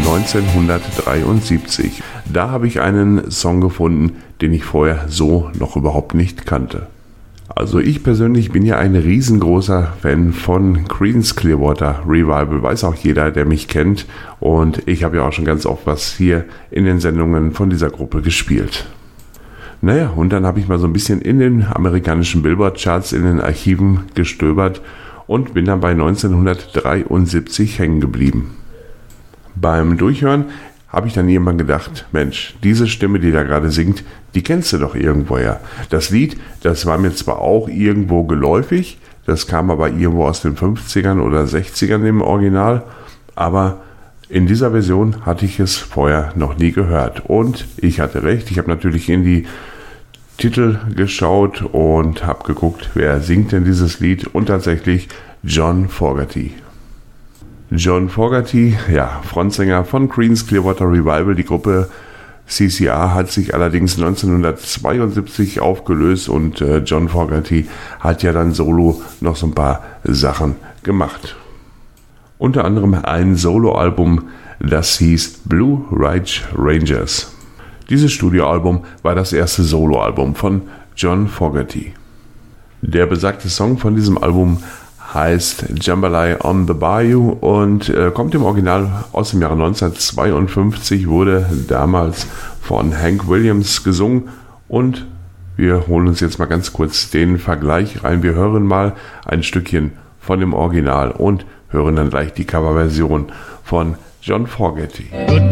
1973. Da habe ich einen Song gefunden, den ich vorher so noch überhaupt nicht kannte. Also ich persönlich bin ja ein riesengroßer Fan von Creedence Clearwater Revival, weiß auch jeder, der mich kennt, und ich habe ja auch schon ganz oft was hier in den Sendungen von dieser Gruppe gespielt. Naja, und dann habe ich mal so ein bisschen in den amerikanischen Billboard-Charts in den Archiven gestöbert und bin dann bei 1973 hängen geblieben. Beim Durchhören habe ich dann irgendwann gedacht, Mensch, diese Stimme, die da gerade singt, die kennst du doch irgendwoher. Das Lied, das war mir zwar auch irgendwo geläufig, das kam aber irgendwo aus den 50ern oder 60ern im Original, aber in dieser Version hatte ich es vorher noch nie gehört. Und ich hatte recht, ich habe natürlich in die Titel geschaut und habe geguckt, wer singt denn dieses Lied, und tatsächlich John Fogerty. John Fogerty, ja, Frontsänger von Creedence Clearwater Revival. Die Gruppe CCR hat sich allerdings 1972 aufgelöst und John Fogerty hat ja dann solo noch so ein paar Sachen gemacht. Unter anderem ein Soloalbum, das hieß Blue Ridge Rangers. Dieses Studioalbum war das erste Soloalbum von John Fogerty. Der besagte Song von diesem Album heißt Jambalaya on the Bayou und kommt im Original aus dem Jahre 1952, wurde damals von Hank Williams gesungen, und wir holen uns jetzt mal ganz kurz den Vergleich rein. Wir hören mal ein Stückchen von dem Original und hören dann gleich die Coverversion von John Fogerty. Goodbye